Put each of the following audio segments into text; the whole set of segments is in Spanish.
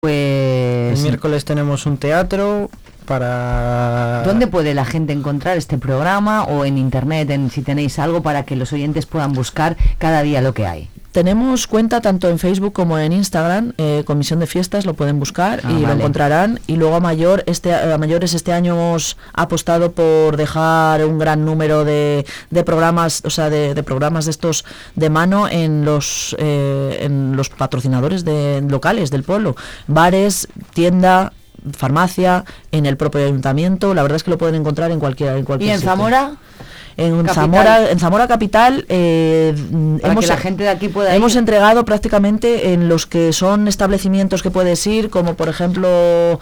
Pues El miércoles tenemos un teatro para... ¿Dónde puede la gente encontrar este programa o en internet, si tenéis algo para que los oyentes puedan buscar cada día lo que hay? Tenemos cuenta tanto en Facebook como en Instagram, Comisión de Fiestas, lo pueden buscar y lo encontrarán. Y luego a mayores este año hemos apostado por dejar un gran número de programas, o sea, de programas de estos de mano en los patrocinadores locales del pueblo, bares, tienda, farmacia, en el propio ayuntamiento. La verdad es que lo pueden encontrar en cualquier ¿Y en sitio. Zamora? En Zamora capital para que la gente de aquí pueda hemos ir. entregado prácticamente en los que son establecimientos que puedes ir, como por ejemplo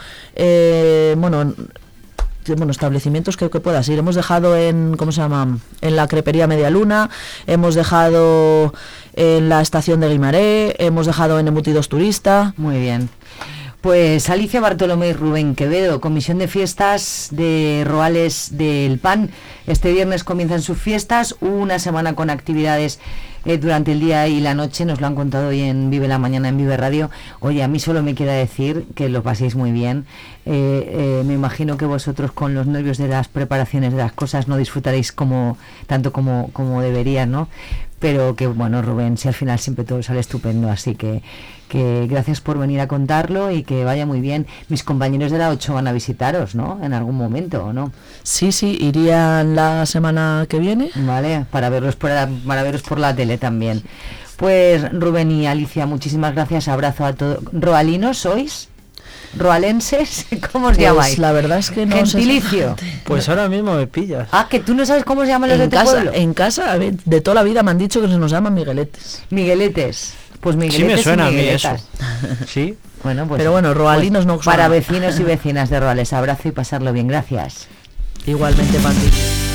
establecimientos que puedas ir. Hemos dejado en la crepería Media Luna, hemos dejado en la estación de Guimaré, hemos dejado en Embutidos Turista. Muy bien. Pues Alicia Bartolomé y Rubén Quevedo, Comisión de Fiestas de Roales del Pan. Este viernes comienzan sus fiestas, una semana con actividades durante el día y la noche, nos lo han contado hoy en Vive la Mañana, en Vive Radio. Oye, a mí solo me queda decir que lo paséis muy bien. Me imagino que vosotros con los nervios de las preparaciones de las cosas no disfrutaréis tanto como deberían, ¿no? Pero que bueno, Rubén, si al final siempre todo sale estupendo, así que gracias por venir a contarlo y que vaya muy bien. Mis compañeros de la 8 van a visitaros, ¿no? En algún momento, ¿o no? Sí, irían la semana que viene. Vale, para veros por la tele también. Pues Rubén y Alicia, muchísimas gracias, abrazo a todos. ¿Roalinos sois? ¿Roalenses? ¿Cómo os llamáis? La verdad es que no. Gentilicio. Pues ahora mismo me pillas. Ah, que tú no sabes cómo se llaman los de tu pueblo. En casa, de toda la vida me han dicho que se nos llaman Migueletes. Migueletes. Pues Migueletes. Sí me suena a mí eso. Sí. Bueno, pues. Pero bueno, roalinos no. Para vecinos y vecinas de Roales, abrazo y pasarlo bien. Gracias. Igualmente, Pati.